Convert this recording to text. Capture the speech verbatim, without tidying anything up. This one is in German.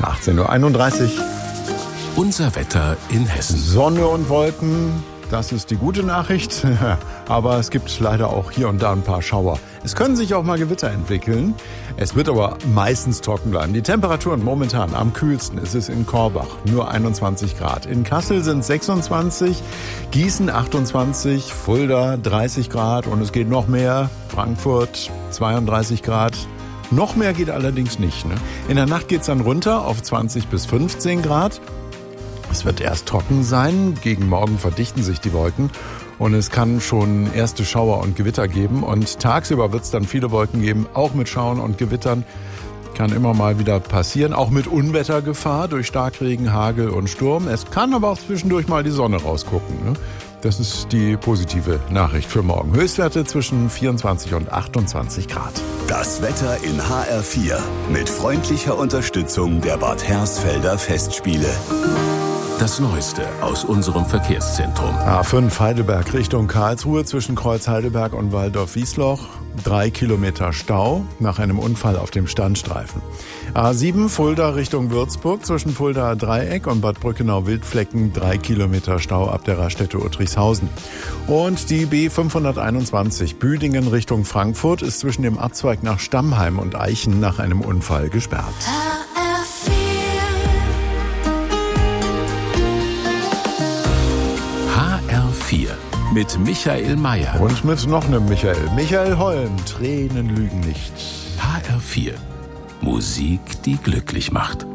achtzehn Uhr einunddreißig. Unser Wetter in Hessen. Sonne und Wolken, das ist die gute Nachricht. Aber es gibt leider auch hier und da ein paar Schauer. Es können sich auch mal Gewitter entwickeln. Es wird aber meistens trocken bleiben. Die Temperaturen momentan am kühlsten ist es in Korbach, nur einundzwanzig Grad. In Kassel sind sechsundzwanzig, Gießen achtundzwanzig, Fulda dreißig Grad und es geht noch mehr. Frankfurt zweiunddreißig Grad. Noch mehr geht allerdings nicht. Ne? In der Nacht geht's dann runter auf zwanzig bis fünfzehn Grad. Es wird erst trocken sein, gegen Morgen verdichten sich die Wolken und es kann schon erste Schauer und Gewitter geben. Und tagsüber wird es dann viele Wolken geben, auch mit Schauern und Gewittern. Kann immer mal wieder passieren, auch mit Unwettergefahr durch Starkregen, Hagel und Sturm. Es kann aber auch zwischendurch mal die Sonne rausgucken. Ne? Das ist die positive Nachricht für morgen. Höchstwerte zwischen vierundzwanzig und achtundzwanzig Grad. Das Wetter in H R vier mit freundlicher Unterstützung der Bad Hersfelder Festspiele. Das Neueste aus unserem Verkehrszentrum. A fünf Heidelberg Richtung Karlsruhe zwischen Kreuz Heidelberg und Waldorf-Wiesloch. Drei Kilometer Stau nach einem Unfall auf dem Standstreifen. A sieben Fulda Richtung Würzburg zwischen Fuldaer Dreieck und Bad Brückenau-Wildflecken. Drei Kilometer Stau ab der Raststätte Uttrichshausen. Und die B fünfhunderteinundzwanzig Büdingen Richtung Frankfurt ist zwischen dem Abzweig nach Stammheim und Eichen nach einem Unfall gesperrt. H R vier mit Michael Mayer. Und mit noch einem Michael. Michael Holm, Tränen lügen nicht. H R vier. Musik, die glücklich macht.